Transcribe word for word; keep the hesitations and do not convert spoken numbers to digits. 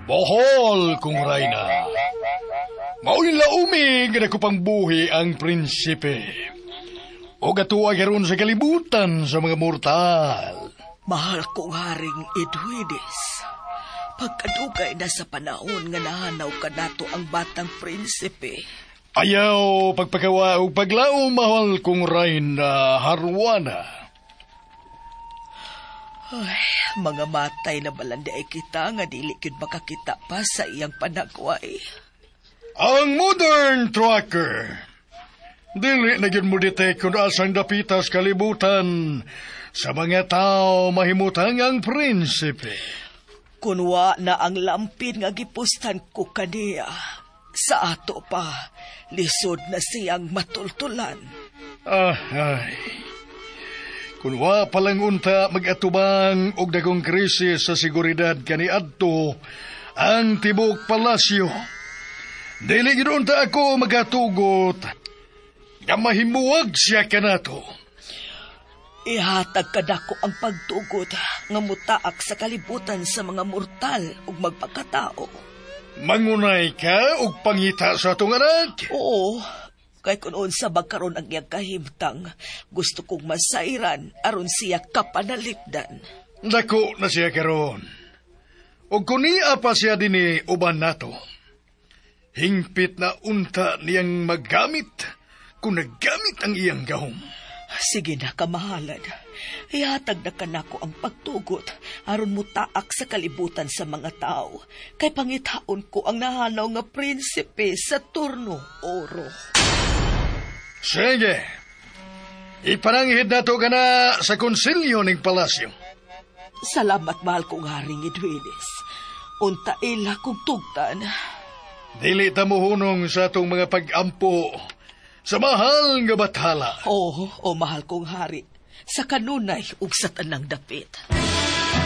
Bohol, kung Rayna. Mao'y laumig na ko pang buhi ang prinsipe. O gatuwa karon sa kalibutan sa mga mortal. Mahal kong Haring Edwides, pagkadugay na sa panahon nga nahanaw ka nato ang batang prinsipe. Ayaw pagpagawa o paglaom, mahal kong Rayna Harwana. Ay, mga matay na balanda ay kita nga dili kyud makakita pa sa iyang panagway. Ang modern tracker. Dili na gyud mo detect kung asang dapitas kalibutan sa mga tao mahimutang ang prinsipe. Kunwa na ang lampin nga gipustan ko kaniya, sa ato pa, lisod na siyang matultulan. Ah, ay. Kunwa palang unta mag-atubang og dagong krisis sa seguridad kaniadto ang tibok palasyo. Dili gid unta ako magatugot nga mahimuwag siya kanato. Ihatag kadako ang pagtugot nga mutaak sa kalibutan sa mga mortal ug magpakatao. Mangunay ka og pangita sa atong anak? Oo. Kay kung unsa magkaroon ang iyang kahimtang, gusto kong masairan aron siya kapanalikdan. Dako na siya karon. O kunia pa siya dini uban nato. Hingpit na unta niyang maggamit kung naggamit ang iyang gahom. Sige na, kamahalan. Ihatag na kanako ang pagtugot aron mutaak sa kalibutan sa mga tao. Kay pangitaon ko ang nahanaw nga prinsipe sa turno oro. Sige. Ipananghid na to ka na sa konsilyo ng palasyo. Salamat, mahal kong Haring Edwides. Unta ila kong tugtan. Dili ta mohunong sa atong mga pag-ampo sa mahal nga bathala. Oo, o mahal kong hari. Sa kanunay ug sa tanang dapit.